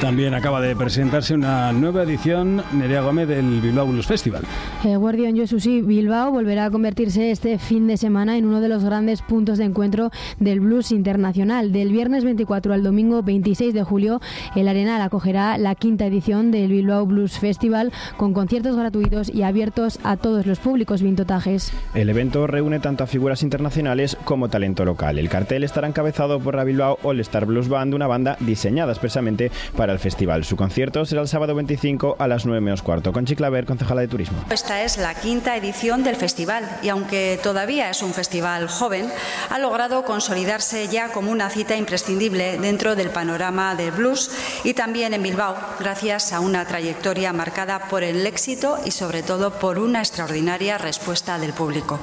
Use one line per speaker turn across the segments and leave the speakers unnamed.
También acaba de presentarse una nueva edición, Nerea Gómez, del Bilbao Blues Festival.
Guardián Josu, sí, Bilbao volverá a convertirse este fin de semana en uno de los grandes puntos de encuentro del blues internacional. Del viernes 24 al domingo 26 de julio, el Arenal acogerá la 5ª edición del Bilbao Blues Festival con conciertos gratuitos y abiertos a todos los públicos vintotajes.
El evento reúne tanto a figuras internacionales como talento local. El cartel estará encabezado por la Bilbao All Star Blues Band, una banda diseñada expresamente para el festival. Su concierto será el sábado 25 a las 9:15. Conchi Claver, concejala de Turismo.
Esta es la 5ª edición del festival y aunque todavía es un festival joven, ha logrado consolidarse ya como una cita imprescindible dentro del panorama del blues y también en Bilbao, gracias a una trayectoria marcada por el éxito y sobre todo por una extraordinaria respuesta del público.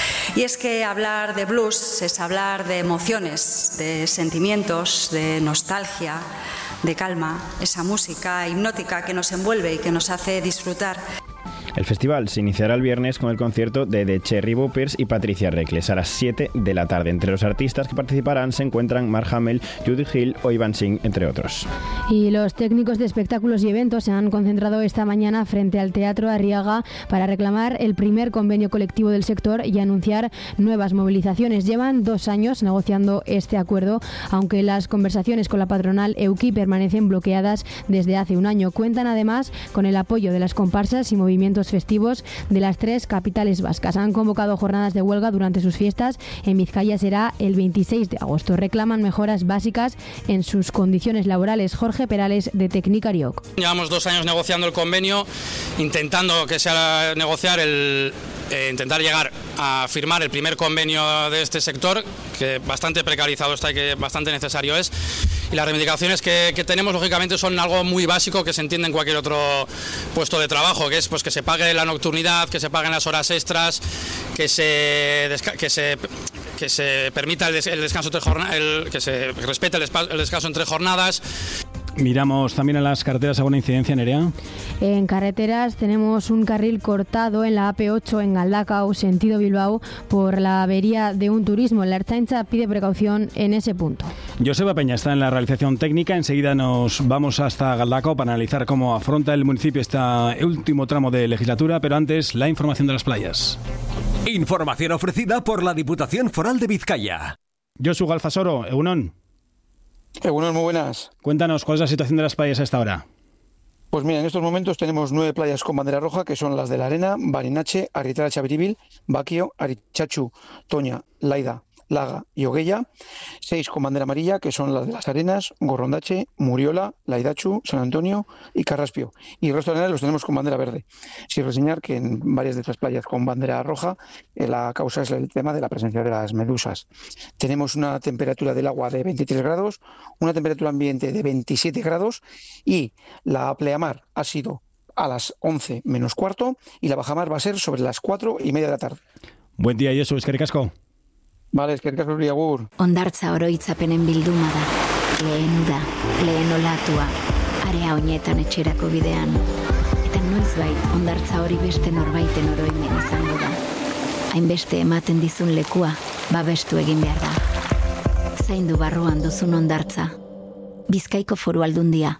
Y es que hablar de blues es hablar de emociones, de sentimientos, de nostalgia, de calma, esa música hipnótica que nos envuelve y que nos hace disfrutar.
El festival se iniciará el viernes con el concierto de The Cherry Boppers y Patricia Reckless a las 7 de la tarde. Entre los artistas que participarán se encuentran Mark Hamill, Judy Hill o Ivan Singh, entre otros.
Y los técnicos de espectáculos y eventos se han concentrado esta mañana frente al Teatro Arriaga para reclamar el primer convenio colectivo del sector y anunciar nuevas movilizaciones. Llevan 2 años negociando este acuerdo, aunque las conversaciones con la patronal EUKI permanecen bloqueadas desde hace un año. Cuentan además con el apoyo de las comparsas y movimientos festivos de las 3 capitales vascas. Han convocado jornadas de huelga durante sus fiestas. En Vizcaya será el 26 de agosto. Reclaman mejoras básicas en sus condiciones laborales. Jorge Perales, de Tecnicariok.
Llevamos 2 años negociando el convenio, intentando que sea negociar intentar llegar a firmar el primer convenio de este sector, que bastante precarizado está y que bastante necesario es. Y las reivindicaciones que tenemos, lógicamente, son algo muy básico que se entiende en cualquier otro puesto de trabajo, que es pues que se pague la nocturnidad, que se paguen las horas extras, que se permita el descanso entre jornadas, que se respete el descanso entre jornadas.
Miramos también a las carreteras. ¿Alguna incidencia, Nerea?
En carreteras tenemos un carril cortado en la AP8 en Galdakao, sentido Bilbao, por la avería de un turismo. La Ertzaintza pide precaución en ese punto.
Joseba Peña está en la realización técnica. Enseguida nos vamos hasta Galdakao para analizar cómo afronta el municipio este último tramo de legislatura, pero antes la información de las playas.
Información ofrecida por la Diputación Foral de Vizcaya.
Josu Galfasoro, Egunon.
Egunon, muy buenas.
Cuéntanos, ¿cuál es la situación de las playas a esta hora?
Pues mira, en estos momentos tenemos 9 playas con bandera roja, que son las de La Arena, Barinache, Arritara Chabiribil, Baquio, Arichachu, Toña, Laida, Laga y Oguella. 6 con bandera amarilla, que son las de Las Arenas, Gorrondache, Muriola, Laidachu, San Antonio y Carraspio. Y el resto de los tenemos con bandera verde. Sin reseñar que en varias de estas playas con bandera roja la causa es el tema de la presencia de las medusas. Tenemos una temperatura del agua de 23 grados, una temperatura ambiente de 27 grados y la pleamar ha sido a las 11 menos cuarto y la bajamar va a ser sobre las 4:30 de la tarde.
Buen día, Josu, eskerrik asko.
Vale, eskerrik asko zuri, agur.
Hondartza oroitzapenen bilduma da. Lehen uda, lehen olatua, area honetan etxerako bidean. Eta noizbait, hondartza hori beste norbaiten oroimen izango da. Hainbeste ematen dizun lekua, babestu egin behar da. Zaindu barruan duzun hondartza. Bizkaiko Foru Aldundia.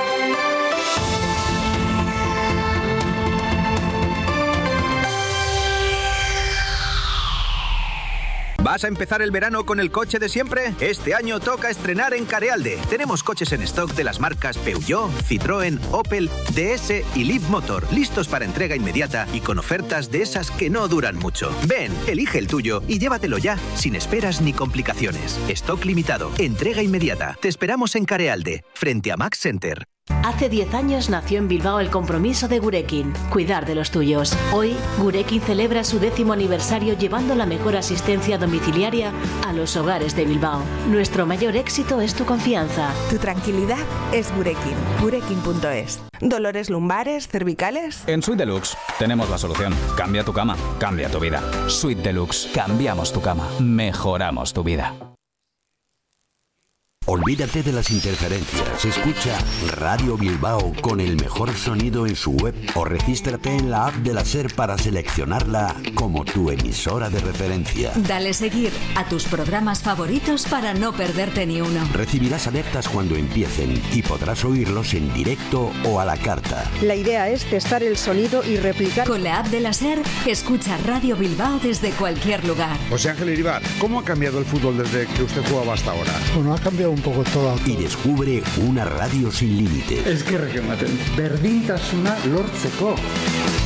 ¿Vas a empezar el verano con el coche de siempre? Este año toca estrenar en Carealde. Tenemos coches en stock de las marcas Peugeot, Citroën, Opel, DS y Leapmotor, listos para entrega inmediata y con ofertas de esas que no duran mucho. Ven, elige el tuyo y llévatelo ya, sin esperas ni complicaciones. Stock limitado, entrega inmediata. Te esperamos en Carealde, frente a Max Center.
Hace 10 años nació en Bilbao el compromiso de Gurekin, cuidar de los tuyos. Hoy, Gurekin celebra su 10º aniversario llevando la mejor asistencia domiciliaria a los hogares de Bilbao. Nuestro mayor éxito es tu confianza.
Tu tranquilidad es Gurekin. Gurekin.es. ¿Dolores lumbares, cervicales?
En Suite Deluxe tenemos la solución. Cambia tu cama, cambia tu vida. Suite Deluxe. Cambiamos tu cama, mejoramos tu vida.
Olvídate de las interferencias. Escucha Radio Bilbao con el mejor sonido en su web o regístrate en la app de la SER para seleccionarla como tu emisora de referencia.
Dale seguir a tus programas favoritos para no perderte ni uno.
Recibirás alertas cuando empiecen y podrás oírlos en directo o a la carta.
La idea es testar el sonido y replicar.
Con la app de la SER, escucha Radio Bilbao desde cualquier lugar.
José Ángel Iribar, ¿cómo ha cambiado el fútbol desde que usted jugaba hasta ahora?
Bueno, ha cambiado un poco todo.
Y descubre una radio sin límites.
Es que berdintasuna lortzeko.